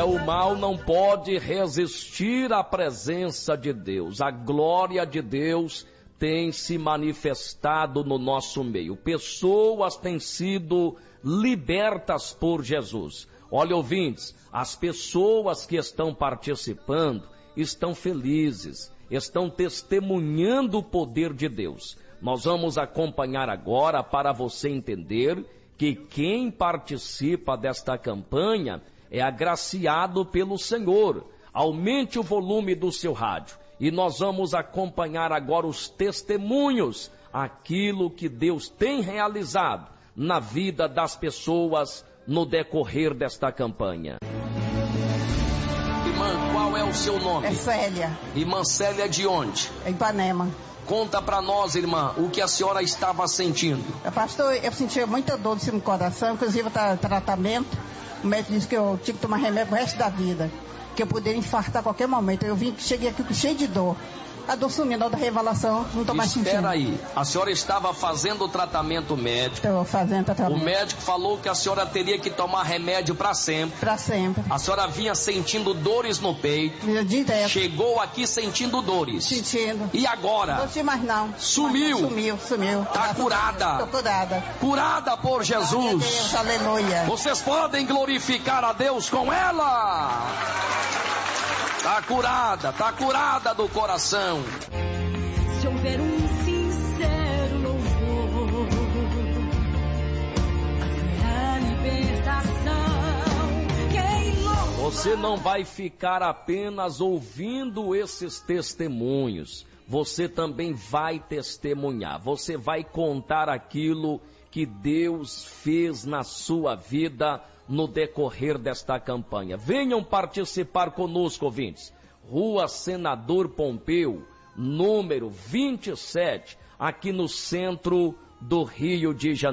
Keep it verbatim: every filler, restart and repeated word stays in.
o mal não pode resistir à presença de Deus. A glória de Deus tem se manifestado no nosso meio. Pessoas têm sido libertas por Jesus. Olha, ouvintes, as pessoas que estão participando estão felizes, estão testemunhando o poder de Deus. Nós vamos acompanhar agora para você entender que quem participa desta campanha é agraciado pelo Senhor. Aumente o volume do seu rádio e nós vamos acompanhar agora os testemunhos, aquilo que Deus tem realizado na vida das pessoas no decorrer desta campanha. Irmã, qual é o seu nome? É Célia. Irmã Célia de onde? É Ipanema. Conta pra nós, irmã, o que a senhora estava sentindo. Pastor, eu sentia muita dor no coração, inclusive o tratamento. O médico disse que eu tinha que tomar remédio pro resto da vida, que eu poderia infartar a qualquer momento. Eu vim, cheguei aqui cheio de dor. A dor sumiu, a da revelação, não estou mais sentindo. Espera aí, a senhora estava fazendo o tratamento médico. Estou fazendo tratamento. O médico falou que a senhora teria que tomar remédio para sempre. Para sempre. A senhora vinha sentindo dores no peito. Direto. Chegou aqui sentindo dores. Sentindo. E agora? Não tinha mais não. Sumiu. Não, sumiu, sumiu. Está curada. Estou curada. Curada por Jesus. Glória a Deus, aleluia. Vocês podem glorificar a Deus com ela. Tá curada, tá curada do coração. Se houver um sincero louvor, haverá libertação. Quem louva... Você não vai ficar apenas ouvindo esses testemunhos. Você também vai testemunhar. Você vai contar aquilo que Deus fez na sua vida no decorrer desta campanha. Venham participar conosco, ouvintes. Rua Senador Pompeu, número vinte e sete, aqui no centro do Rio de Janeiro.